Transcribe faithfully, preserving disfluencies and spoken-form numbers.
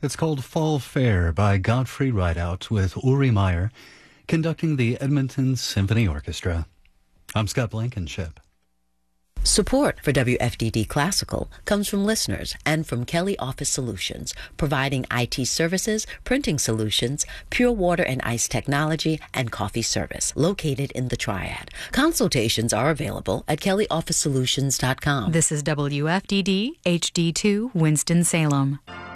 It's called Fall Fair by Godfrey Rideout with Uri Meyer conducting the Edmonton Symphony Orchestra. I'm Scott Blankenship. Support for W F D D Classical comes from listeners and from Kelly Office Solutions, providing I T services, printing solutions, pure water and ice technology, and coffee service, located in the Triad. Consultations are available at kelly office solutions dot com. This is W F D D H D two Winston-Salem.